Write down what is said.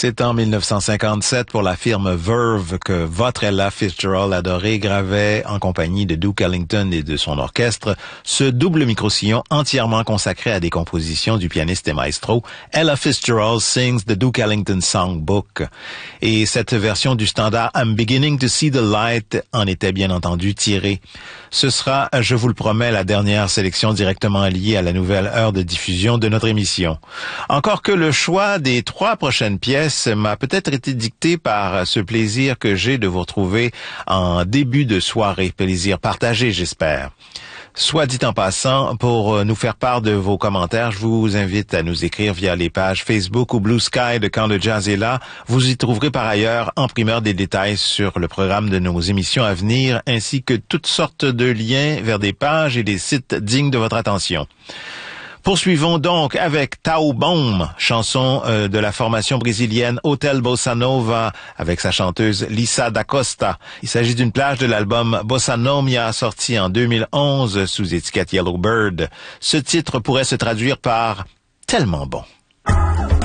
C'est en 1957 pour la firme Verve que votre Ella Fitzgerald adorée gravait en compagnie de Duke Ellington et de son orchestre ce double micro-sillon entièrement consacré à des compositions du pianiste et maestro Ella Fitzgerald Sings the Duke Ellington Songbook. Et cette version du standard I'm Beginning to See the Light en était bien entendu tirée. Ce sera, je vous le promets, la dernière sélection directement liée à la nouvelle heure de diffusion de notre émission. Encore que le choix des 3 prochaines pièces m'a peut-être été dicté par ce plaisir que j'ai de vous retrouver en début de soirée. Plaisir partagé, j'espère. Soit dit en passant, pour nous faire part de vos commentaires, je vous invite à nous écrire via les pages Facebook ou Blue Sky de Quand le Jazz est là. Vous y trouverez par ailleurs en primeur des détails sur le programme de nos émissions à venir, ainsi que toutes sortes de liens vers des pages et des sites dignes de votre attention. Poursuivons donc avec Tao Bom, chanson de la formation brésilienne Hotel Bossa Nova avec sa chanteuse Lissa da Costa. Il s'agit d'une plage de l'album Bossa Nomia sorti en 2011 sous étiquette Yellow Bird. Ce titre pourrait se traduire par « tellement bon ».